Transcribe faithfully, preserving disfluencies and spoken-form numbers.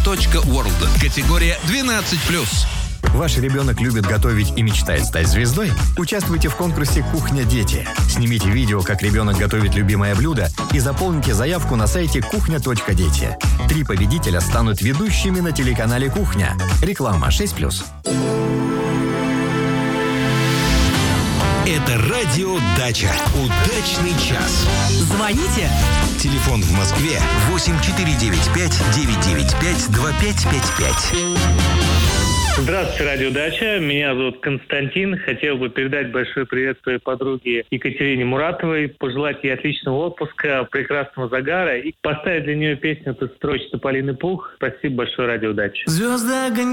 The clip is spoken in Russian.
точка ворлд. Категория двенадцать плюс. Ваш ребенок любит готовить и мечтает стать звездой? Участвуйте в конкурсе «Кухня Дети». Снимите видео, как ребенок готовит любимое блюдо, и заполните заявку на сайте кухня точка дети. Три победителя станут ведущими на телеканале «Кухня». Реклама шесть плюс. Это радио «Дача». Удачный час. Звоните. Телефон в Москве восемь четыре девять пять девять девять пять два пять пять пять. Здравствуйте, радио «Дача». Меня зовут Константин. Хотел бы передать большой привет своей подруге Екатерине Муратовой, пожелать ей отличного отпуска, прекрасного загара и поставить для нее песню «Ты строчь Тополиный пух». Спасибо большое, радио «Дача». Звезды